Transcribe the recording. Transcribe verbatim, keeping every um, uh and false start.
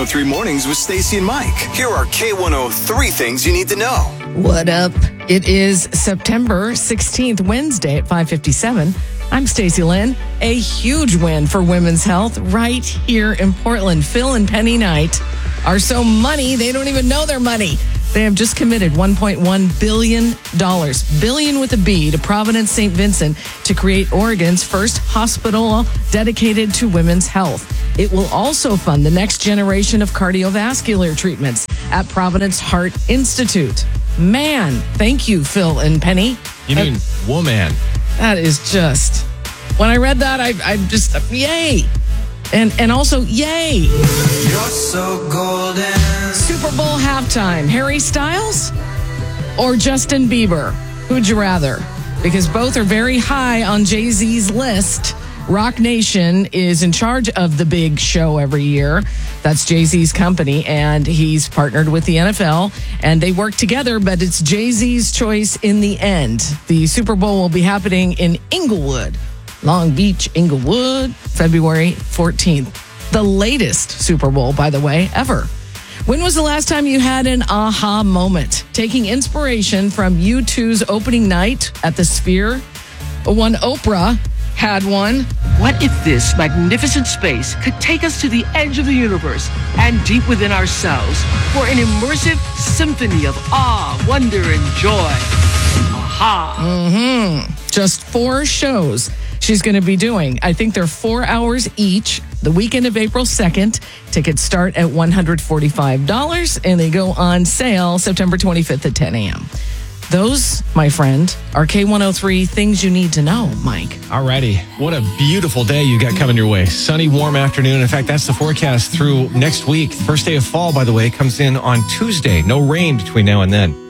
three Mornings with Stacey and Mike. Here are K one oh three things you need to know. What up? It is September sixteenth, Wednesday at five fifty-seven. I'm Stacey Lynn. A huge win for women's health right here in Portland. Phil and Penny Knight are so money, they don't even know their money. They have just committed one point one billion dollars, billion with a B, to Providence Saint Vincent to create Oregon's first hospital dedicated to women's health. It will also fund the next generation of cardiovascular treatments at Providence Heart Institute. Man, thank you, Phil and Penny. You mean uh, woman? That is just, when I read that, I, I just, yay. And and also, yay. You're so golden. Super Bowl halftime, Harry Styles or Justin Bieber? Who'd you rather? Because both are very high on Jay-Z's list. Rock Nation is in charge of the big show every year. That's Jay-Z's company, and he's partnered with the N F L, and they work together, but it's Jay-Z's choice in the end. The Super Bowl will be happening in Inglewood, Long Beach, Inglewood, February fourteenth. The latest Super Bowl, by the way, ever. When was the last time you had an aha moment? Taking inspiration from U two's opening night at the Sphere, one Oprah had one. What if this magnificent space could take us to the edge of the universe and deep within ourselves for an immersive symphony of awe, wonder, and joy? Aha. Mm-hmm. Just four shows she's going to be doing. I think they're four hours each. The weekend of April second. Tickets start at one hundred forty-five dollars, and they go on sale September twenty-fifth at ten a.m. Those, my friend, are K one oh three things you need to know, Mike. Alrighty. What a beautiful day you got coming your way. Sunny, warm afternoon. In fact, that's the forecast through next week. First day of fall, by the way, comes in on Tuesday. No rain between now and then.